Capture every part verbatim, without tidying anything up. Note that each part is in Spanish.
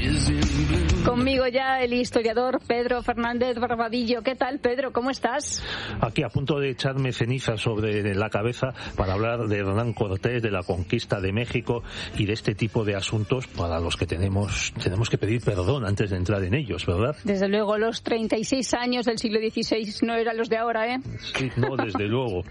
Conmigo ya el historiador Pedro Fernández Barbadillo. ¿Qué tal, Pedro? ¿Cómo estás? Aquí a punto de echarme ceniza sobre la cabeza para hablar de Hernán Cortés, de la conquista de México y de este tipo de asuntos para los que tenemos tenemos que pedir perdón antes de entrar en ellos, ¿verdad? Desde luego, los treinta y seis años del siglo dieciséis no eran los de ahora, ¿eh? Sí, no, desde luego.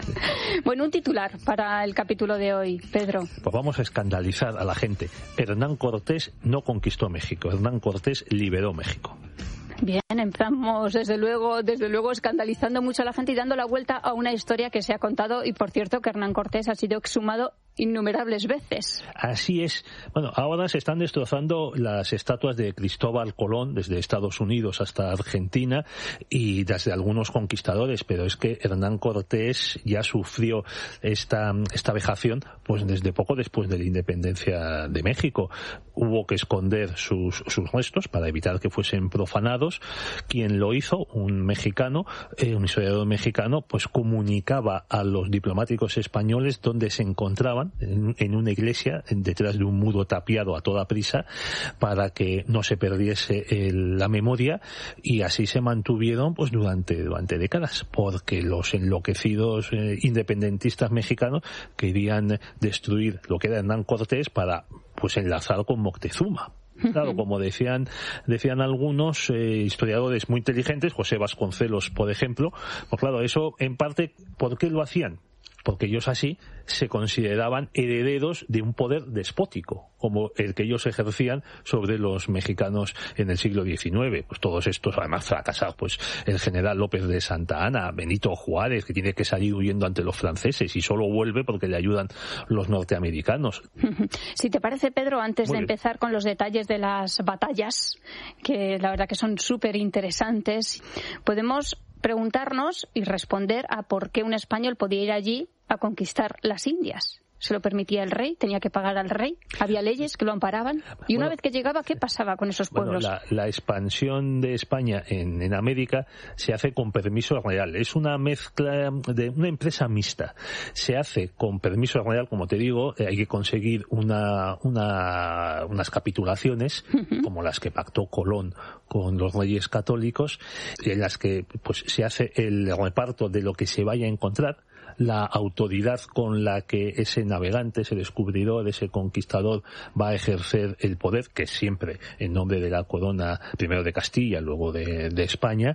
Bueno, un titular para el capítulo de hoy, Pedro. Pues vamos a escandalizar a la gente. Hernán Cortés no conquistó México, Hernán Cortés liberó México. Bien, empezamos desde luego, desde luego escandalizando mucho a la gente y dando la vuelta a una historia que se ha contado, y por cierto que Hernán Cortés ha sido exhumado innumerables veces. Así es. Bueno, ahora se están destrozando las estatuas de Cristóbal Colón desde Estados Unidos hasta Argentina y desde algunos conquistadores, pero es que Hernán Cortés ya sufrió esta, esta vejación pues desde poco después de la independencia de México. Hubo que esconder sus, sus restos para evitar que fuesen profanados. Quien lo hizo, un mexicano, eh, un historiador mexicano, pues comunicaba a los diplomáticos españoles dónde se encontraban, en, en una iglesia, detrás de un muro tapiado a toda prisa, para que no se perdiese el, la memoria, y así se mantuvieron pues durante, durante décadas, porque los enloquecidos eh, independentistas mexicanos querían destruir lo que era Hernán Cortés para pues enlazar con Moctezuma. Claro, como decían decían algunos eh, historiadores muy inteligentes, José Vasconcelos, por ejemplo, pues claro, eso en parte, ¿por qué lo hacían? Porque ellos así se consideraban herederos de un poder despótico, como el que ellos ejercían sobre los mexicanos en el siglo diecinueve. Pues todos estos, además fracasados, pues el general López de Santa Anna, Benito Juárez, que tiene que salir huyendo ante los franceses y solo vuelve porque le ayudan los norteamericanos. Si te parece, Pedro, antes Muy de bien. empezar con los detalles de las batallas, que la verdad que son súper interesantes, podemos preguntarnos y responder a por qué un español podía ir allí a conquistar las Indias. ¿Se lo permitía el rey? ¿Tenía que pagar al rey? ¿Había leyes que lo amparaban? Y una bueno, vez que llegaba, ¿qué pasaba con esos pueblos? Bueno, la, la expansión de España en, en América se hace con permiso real. Es una mezcla de una empresa mixta. Se hace con permiso real, como te digo, eh, hay que conseguir una, una, unas capitulaciones, uh-huh. como las que pactó Colón con los reyes católicos, en las que pues se hace el reparto de lo que se vaya a encontrar, la autoridad con la que ese navegante, ese descubridor, ese conquistador va a ejercer el poder, que es siempre en nombre de la corona, primero de Castilla, luego de, de España,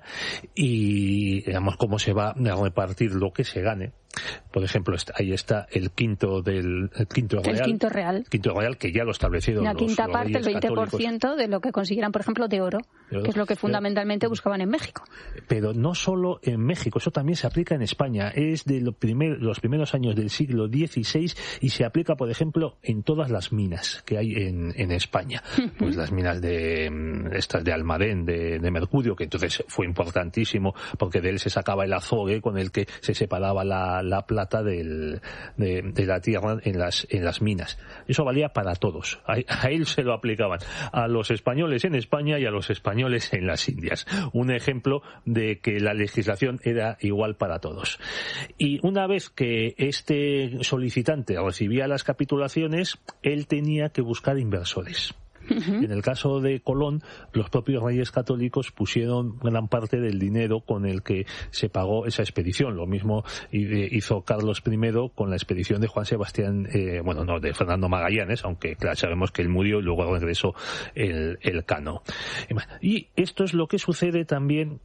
y digamos cómo se va a repartir lo que se gane. Por ejemplo, ahí está el quinto del el quinto real. El quinto real. Quinto real, que ya lo establecieron la los, quinta los parte, el veinte por ciento católicos. de lo que consiguieran, por ejemplo, de oro, pero, que es lo que fundamentalmente pero, buscaban en México. Pero no solo en México, eso también se aplica en España. Es de lo primer, los primeros años del siglo dieciséis y se aplica, por ejemplo, en todas las minas que hay en, en España. Uh-huh. Pues las minas de estas de Almadén, de, de mercurio, que entonces fue importantísimo porque de él se sacaba el azogue con el que se separaba la, la plata del De, de la tierra en las en las minas. Eso valía para todos. A, a él se lo aplicaban a los españoles en España y a los españoles en las Indias. Un ejemplo de que la legislación era igual para todos. Y una vez que este solicitante recibía las capitulaciones, él tenía que buscar inversores. Uh-huh. En el caso de Colón, los propios reyes católicos pusieron gran parte del dinero con el que se pagó esa expedición. Lo mismo hizo Carlos primero con la expedición de Juan Sebastián, eh, bueno, no, de Fernando Magallanes, aunque claro, sabemos que él murió y luego regresó el, el Cano. Y esto es lo que sucede también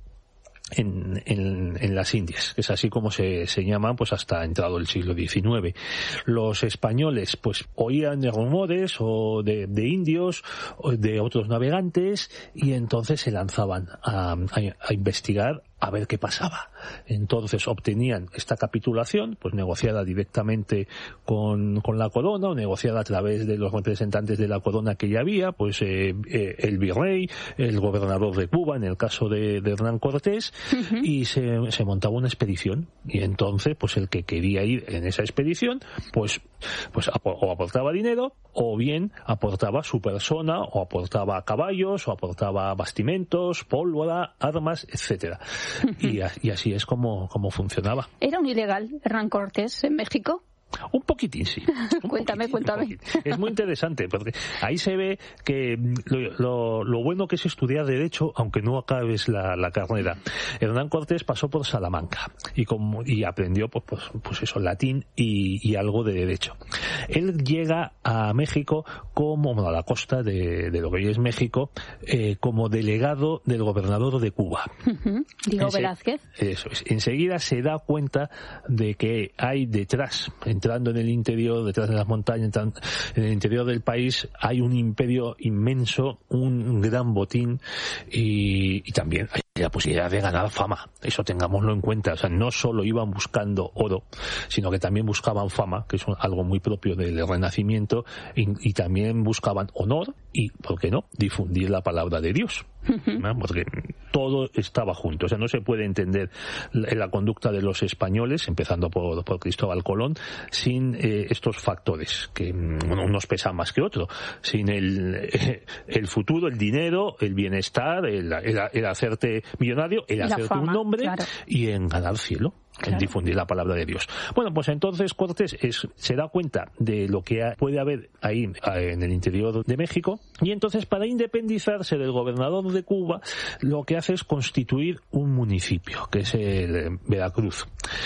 En, en, en las Indias, que es así como se, se llaman pues hasta entrado el siglo diecinueve. Los españoles pues oían de rumores o de, de indios o de otros navegantes y entonces se lanzaban a, a, a investigar a ver qué pasaba. Entonces obtenían esta capitulación, pues negociada directamente con, con la corona o negociada a través de los representantes de la corona que ya había, pues eh, eh, el virrey, el gobernador de Cuba, en el caso de, de Hernán Cortés, uh-huh. y se, se montaba una expedición. Y entonces, pues el que quería ir en esa expedición, pues, pues o aportaba dinero, o bien aportaba su persona, o aportaba caballos, o aportaba bastimentos, pólvora, armas, etcétera. Y, y así es como, como funcionaba. ¿Era un ilegal Hernán Cortés en México? Un poquitín, sí. Un cuéntame, poquitín, cuéntame. Un poquitín. Es muy interesante, porque ahí se ve que lo, lo, lo bueno que es estudiar Derecho, aunque no acabes la, la carrera. Hernán Cortés pasó por Salamanca y, como, y aprendió pues, pues, pues eso, latín y, y algo de Derecho. Él llega a México como, bueno, a la costa de, de lo que hoy es México, eh, como delegado del gobernador de Cuba. Uh-huh. Diego Ense- Velázquez. Eso es. Enseguida se da cuenta de que hay detrás, entrando en el interior, detrás de las montañas, en el interior del país, hay un imperio inmenso, un gran botín y, y también hay la posibilidad de ganar fama. Eso tengámoslo en cuenta. O sea, no solo iban buscando oro, sino que también buscaban fama, que es un, algo muy propio del Renacimiento, y, y también buscaban honor y, ¿por qué no?, difundir la palabra de Dios. ¿No? Porque todo estaba junto. O sea, no se puede entender la, la conducta de los españoles, empezando por, por Cristóbal Colón, sin eh, estos factores, que bueno, unos pesan más que otros, sin el, eh, el futuro, el dinero, el bienestar, el, el, el hacerte millonario, el hacerte fama, un nombre, claro, y en ganar cielo. Claro. En difundir la palabra de Dios. Bueno, pues entonces Cortés es, se da cuenta de lo que ha, puede haber ahí en el interior de México, y entonces, para independizarse del gobernador de Cuba, lo que hace es constituir un municipio, que es el Veracruz.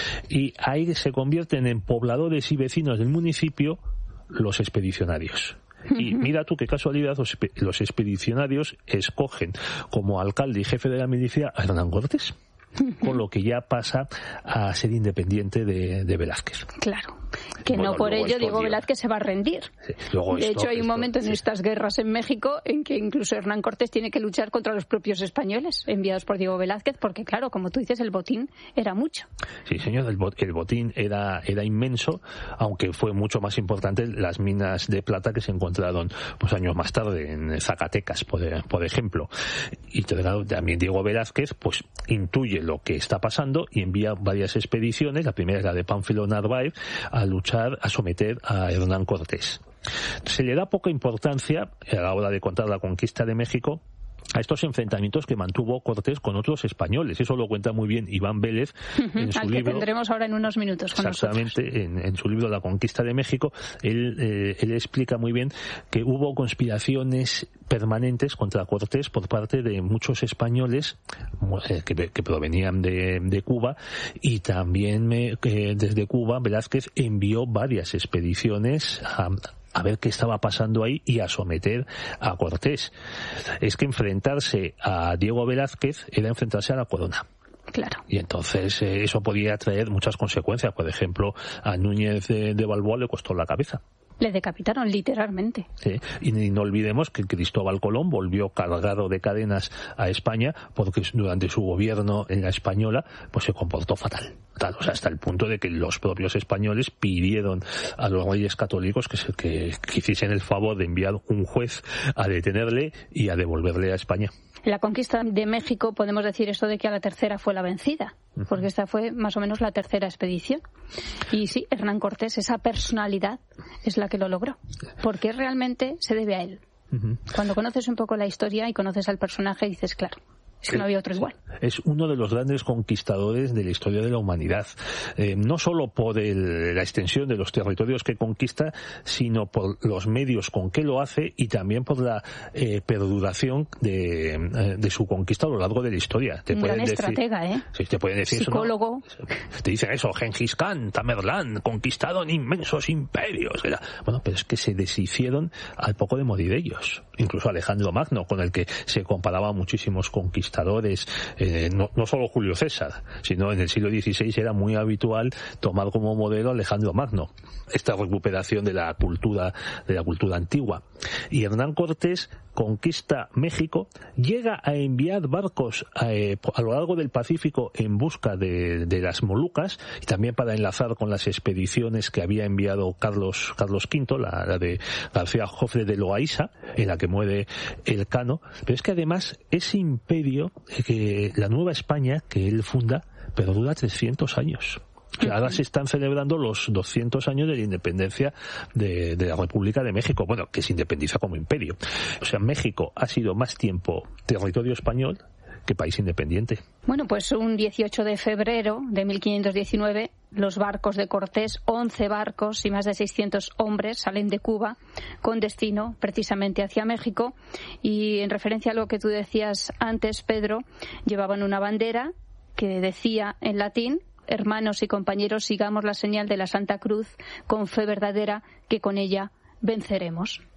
Y ahí se convierten en pobladores y vecinos del municipio los expedicionarios. Y mira tú qué casualidad, los, los expedicionarios escogen como alcalde y jefe de la milicia a Hernán Cortés, con lo que ya pasa a ser independiente de, de Velázquez. Claro, que bueno, no por ello Diego Dios. Velázquez se va a rendir. Sí, luego de esto, hecho, hay un esto, momento en sí. estas guerras en México en que incluso Hernán Cortés tiene que luchar contra los propios españoles enviados por Diego Velázquez, porque claro, como tú dices, el botín era mucho. Sí, señor, el, bot, el botín era, era inmenso, aunque fue mucho más importante las minas de plata que se encontraron pues años más tarde en Zacatecas, por, por ejemplo. Y claro, también Diego Velázquez pues intuye lo que está pasando y envía varias expediciones. La primera es la de Pánfilo Narváez, a luchar, a someter a Hernán Cortés. Se le da poca importancia a la hora de contar la conquista de México a estos enfrentamientos que mantuvo Cortés con otros españoles. Eso lo cuenta muy bien Iván Vélez en su al libro. Que tendremos ahora en unos minutos con exactamente, en, en su libro La conquista de México. Él, eh, él explica muy bien que hubo conspiraciones permanentes contra Cortés por parte de muchos españoles eh, que, que provenían de, de Cuba, y también me, que desde Cuba Velázquez envió varias expediciones a a ver qué estaba pasando ahí y a someter a Cortés. Es que enfrentarse a Diego Velázquez era enfrentarse a la corona. Claro. Y entonces eh, eso podía traer muchas consecuencias. Por ejemplo, a Núñez de, de Balboa le costó la cabeza. Le decapitaron, literalmente. Sí. Y no olvidemos que Cristóbal Colón volvió cargado de cadenas a España porque durante su gobierno en la Española pues se comportó fatal. Tal, o sea, hasta el punto de que los propios españoles pidieron a los reyes católicos que, se, que, que hiciesen el favor de enviar un juez a detenerle y a devolverle a España. En la conquista de México podemos decir esto de que a la tercera fue la vencida, porque esta fue más o menos la tercera expedición. Y sí, Hernán Cortés, esa personalidad es la que lo logró, porque realmente se debe a él. Uh-huh. Cuando conoces un poco la historia y conoces al personaje, dices, claro, es que no había otro igual. Es uno de los grandes conquistadores de la historia de la humanidad, eh, no solo por el, la extensión de los territorios que conquista, sino por los medios con que lo hace y también por la eh, perduración de, eh, de su conquista a lo largo de la historia. Te Un gran decir, estratega, ¿eh? Sí, te pueden decir psicólogo. Eso, ¿no? Te dicen eso, Gengis Khan, Tamerlán, conquistaron inmensos imperios. Bueno, pero es que se deshicieron al poco de morir ellos. Incluso Alejandro Magno, con el que se comparaba muchísimos conquistadores. Eh, no, no solo Julio César, sino en el siglo dieciséis era muy habitual tomar como modelo a Alejandro Magno, esta recuperación de la cultura de la cultura antigua. Y Hernán Cortés conquista México, llega a enviar barcos a, eh, a lo largo del Pacífico en busca de, de las Molucas, y también para enlazar con las expediciones que había enviado Carlos Carlos quinto, la, la de García Jofre de Loaiza, en la que muere Elcano. Pero es que además ese imperio, eh, que la Nueva España que él funda, pero dura trescientos años. Que ahora se están celebrando los doscientos años de la independencia de, de la República de México, bueno, que se independiza como imperio. O sea, México ha sido más tiempo territorio español qué país independiente. Bueno, pues un dieciocho de febrero de mil quinientos diecinueve, los barcos de Cortés, once barcos y más de seiscientos hombres salen de Cuba con destino precisamente hacia México. Y en referencia a lo que tú decías antes, Pedro, llevaban una bandera que decía en latín: hermanos y compañeros, sigamos la señal de la Santa Cruz con fe verdadera, que con ella venceremos.